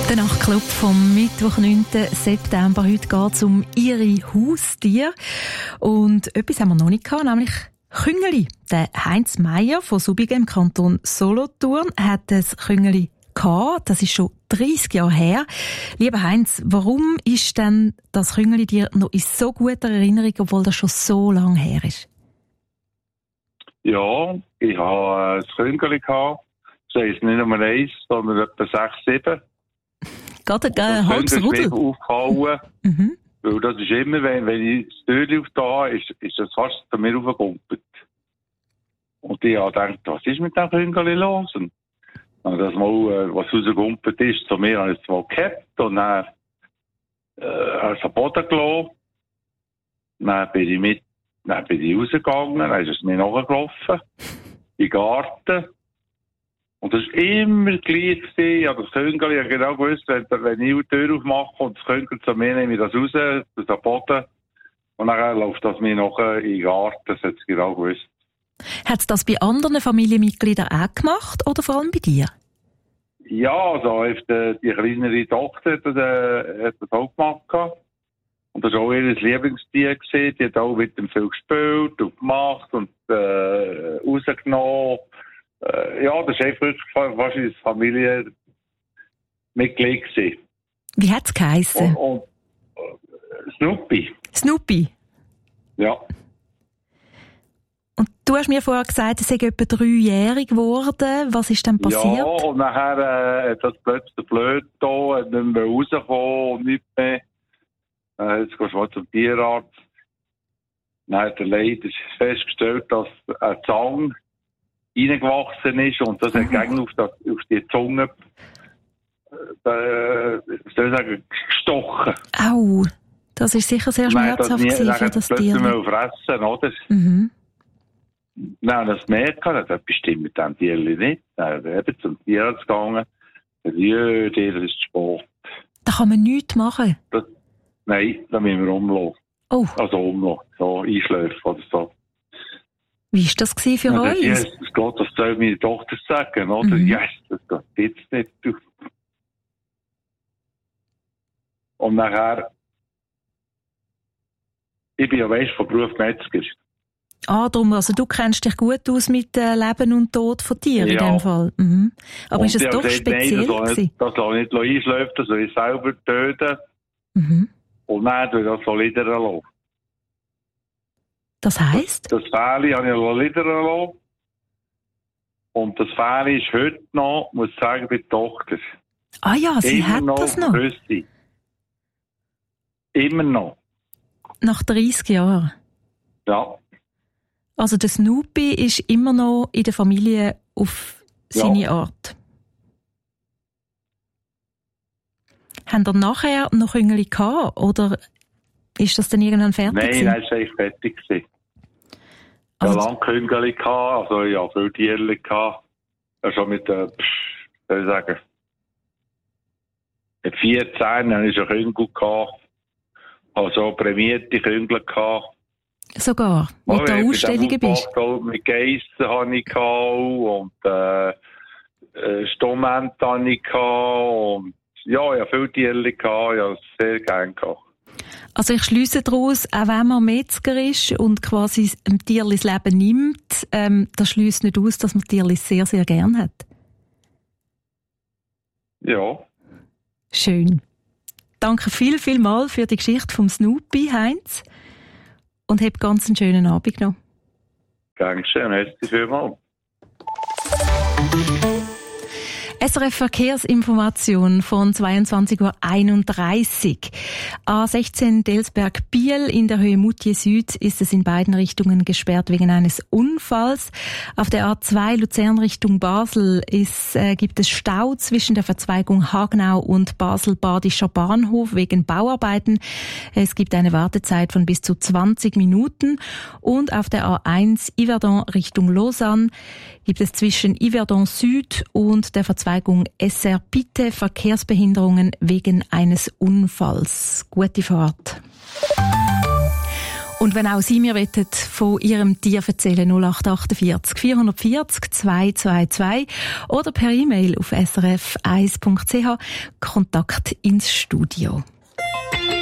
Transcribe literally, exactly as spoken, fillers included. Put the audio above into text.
Der Nachtclub vom Mittwoch, neunten September. Heute geht es um ihre Haustiere. Und etwas haben wir noch nicht gehabt, nämlich Küngeli. Der Heinz Meier von Subigen im Kanton Solothurn hat das Küngeli gehabt. Das ist schon dreissig Jahre her. Lieber Heinz, warum ist denn das Küngeli dir noch in so guter Erinnerung, obwohl das schon so lange her ist? Ja, ich habe ein Küngeli gehabt. Das heisst nicht Nummer eins, sondern etwa sechs, sieben. Gerade ein halbes Rudel. Das aufgehauen, mhm. Weil das ist immer, wenn, wenn ich das Türchen aufgehe, ist, ist das fast zu mir aufgekumpelt. Und ich habe gedacht, was ist mit dem Küngeli los? Und dann das mal, was rausgekumpelt ist, zu mir habe ich es mal gehabt und dann äh, habe ich es am Boden gelassen. Dann bin ich mit, dann bin ich rausgegangen, dann ist es mir nachgelaufen, in den Garten. Und das war immer gleich. Ich habe das Küngeli ja genau gewusst, wenn, wenn ich die Tür aufmache und das Küngeli zu mir, nehme ich das raus, das am Boden. Und dann läuft das mir nachher in den Garten. Das hat es genau gewusst. Hat es das bei anderen Familienmitgliedern auch gemacht oder vor allem bei dir? Ja, also die, die kleinere Tochter hat das, äh, hat das auch gemacht. Und das war auch ihr Lieblingstier gewesen. Die hat auch mit dem viel gespielt und gemacht und äh, rausgenommen. Äh, ja, das war einfach fast ein Familienmitglied gewesen. Wie hat es geheissen? Und, und äh, Snoopy. Snoopy? Ja. Und du hast mir vorher gesagt, es sei etwa dreijährig geworden. Was ist denn passiert? Ja, und nachher äh, hat das plötzlich blöd da, hat nicht mehr rausgekommen und nicht mehr. Äh, jetzt gehst du mal zum Tierarzt. Dann hat er leider festgestellt, dass ein Zahn reingewachsen ist und das hat gegen auf, auf die Zunge äh, soll ich sagen, gestochen. Au, das ist sicher sehr schmerzhaft nie, für das Tier. Dann plötzlich fressen, oder? Mhm. Nein, das merkt man, das bestimmt mit dem Tierli nicht. Dann ist eben zum Tierarzt gegangen. Ja, der ist Sport. Da kann man nichts machen? Das, nein, da müssen wir umlassen. Oh. Also umlassen, so einschläfen oder so. Wie war das für ja, euch? Yes, das geht, das soll meine Tochter sagen, oder? Mhm. Yes, das geht jetzt nicht. Und nachher, ich bin ja weißt von Beruf Metzger. Ah, darum, also du kennst dich gut aus mit äh, Leben und Tod von Tieren ja. in dem Fall. Mhm. Aber und ist es doch gesagt, speziell? Nein, das soll das soll nicht einschläfen, das soll ich selber töten. Mhm. Und dann soll das so liedern lassen. Das heisst? Das, das Fähli habe ich liedern lassen. Und das Fähli ist heute noch, muss ich sagen, bei der Tochter. Ah ja, sie Immer hat noch das noch. Grösste. Immer noch. Nach dreissig Jahren? Ja. Also der Snoopy ist immer noch in der Familie auf seine ja. Art. Haben ihr nachher noch Küngeli gehabt, oder ist das dann irgendwann fertig? Nein, nein, es war eigentlich fertig. Ich Also, hatte lange Küngeli, also ich hatte viele Tiere. Ich hatte schon mit, äh, soll ich sagen, mit vierzehn hatte ich schon Küngel. Ich hatte so prämierte Küngel. Sogar, wo du an Ausstellungen bist? Mit Geissen hatte ich und äh, äh, Stomment hatte ich und ja, ich hatte viele Tiere, ich habe es sehr gerne gehabt. Also ich schliesse daraus, auch wenn man Metzger ist und quasi ein Tierli das Leben nimmt, ähm, das schliesst nicht aus, dass man Tierli sehr, sehr gern hat. Ja. Schön. Danke viel, viel mal für die Geschichte vom Snoopy, Heinz. Und hab ganz einen schönen Abend noch. Gern geschehen, herzlich vielmals. S R F Verkehrsinformation von zweiundzwanzig Uhr einunddreißig. A sechzehn Delsberg-Biel in der Höhe Moutier Süd ist es in beiden Richtungen gesperrt wegen eines Unfalls. Auf der A zwei Luzern Richtung Basel ist, äh, gibt es Stau zwischen der Verzweigung Hagenau und Basel-Badischer Bahnhof wegen Bauarbeiten. Es gibt eine Wartezeit von bis zu zwanzig Minuten. Und auf der A eins Yverdon Richtung Lausanne gibt es zwischen Yverdon Süd und der Verzweigung S R Pitte Verkehrsbehinderungen wegen eines Unfalls. Gute Fahrt. Und wenn auch Sie mir wettet, von Ihrem Tier erzählen, null acht achtundvierzig vierhundertvierzig zweihundertzweiundzwanzig oder per E-Mail auf s r f eins punkt c h, Kontakt ins Studio.